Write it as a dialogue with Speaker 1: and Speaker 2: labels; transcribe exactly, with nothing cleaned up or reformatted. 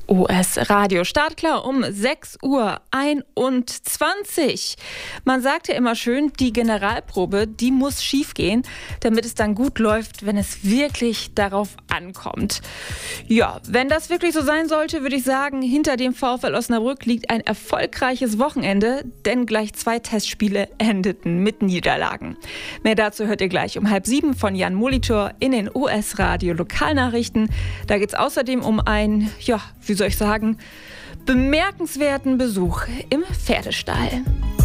Speaker 1: O S-Radio. Startklar um sechs Uhr einundzwanzig. Man sagt ja immer schön, die Generalprobe, die muss schief gehen, damit es dann gut läuft, wenn es wirklich darauf ankommt. Ja, wenn das wirklich so sein sollte, würde ich sagen, hinter dem VfL Osnabrück liegt ein erfolgreiches Wochenende, denn gleich zwei Testspiele endeten mit Niederlagen. Mehr dazu hört ihr gleich um halb sieben von Jan Molitor in den O S-Radio Lokalnachrichten. Da geht es außerdem um ein, ja, wie soll ich sagen, bemerkenswerten Besuch im Pferdestall.